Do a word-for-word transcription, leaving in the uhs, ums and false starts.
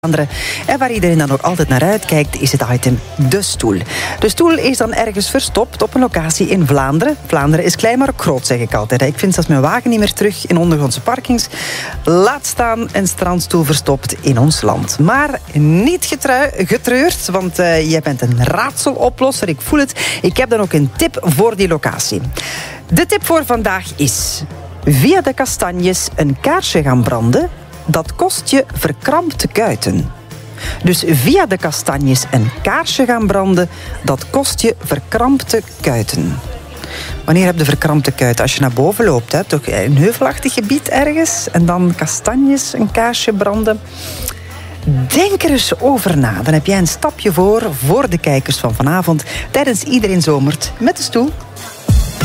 En waar iedereen dan ook altijd naar uitkijkt, is het item De Stoel. De Stoel is dan ergens verstopt op een locatie in Vlaanderen. Vlaanderen is klein, maar ook groot, zeg ik altijd. Ik vind zelfs mijn wagen niet meer terug in ondergrondse parkings. Laat staan een strandstoel verstopt in ons land. Maar niet getrui- getreurd, want uh, jij bent een raadseloplosser. Ik voel het. Ik heb dan ook een tip voor die locatie. De tip voor vandaag is: via de kastanjes een kaarsje gaan branden. Dat kost je verkrampte kuiten. Dus via de kastanjes een kaarsje gaan branden, dat kost je verkrampte kuiten. Wanneer heb je verkrampte kuiten? Als je naar boven loopt, hè? Toch een heuvelachtig gebied ergens, en dan kastanjes, een kaarsje branden. Denk er eens over na. Dan heb jij een stapje voor, voor de kijkers van vanavond, tijdens Iedereen Zomert met De Stoel.